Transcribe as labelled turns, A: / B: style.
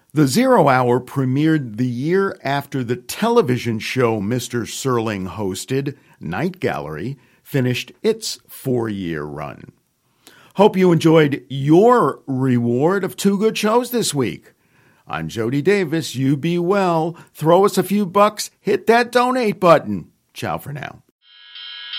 A: The Zero Hour premiered the year after the television show Mr. Serling hosted, Night Gallery, finished its 4-year run. Hope you enjoyed your reward of 2 good shows this week. I'm Jody Davis. You be well. Throw us a few bucks. Hit that donate button. Ciao for now.